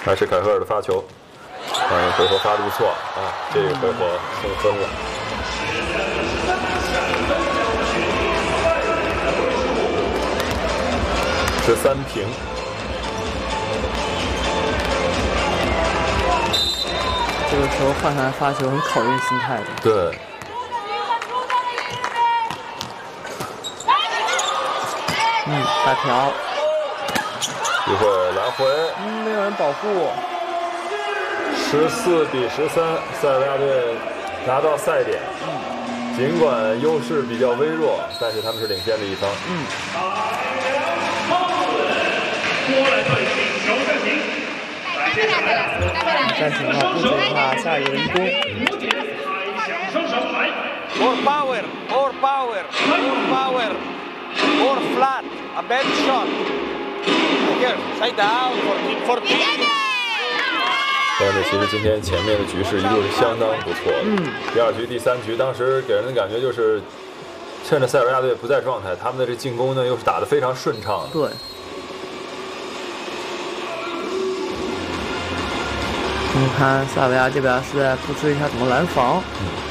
还是凯赫尔的发球，上一回合发的不错啊，这个回合送分了。13平。 这个时候换上来发球很考验心态的。 对。 大条。 机会来回。 没有人保护。 14比13，塞尔维亚队拿到赛点。尽管优势比较微弱，但是他们是领先的一方。 暂停了，不准他下一个人攻。 More power, more power, more power, more flat, a bad shot. Here, side out, 14. 但是其实今天前面的局势一路是相当不错的。第2局、第3局，当时给人的感觉就是趁着塞尔维亚队不在状态，他们的这进攻呢又是打得非常顺畅。 对。你看塞尔维亚这边是在布置一下怎么拦防。